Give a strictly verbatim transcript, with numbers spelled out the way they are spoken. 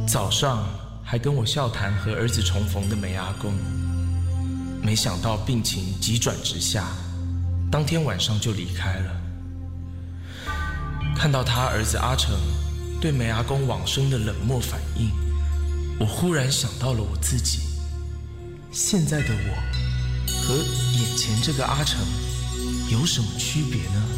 早上还跟我笑谈和儿子重逢的梅阿公，没想到病情急转直下，当天晚上就离开了。看到他儿子阿成对梅阿公往生的冷漠反应，我忽然想到了我自己。现在的我和眼前这个阿成有什么区别呢？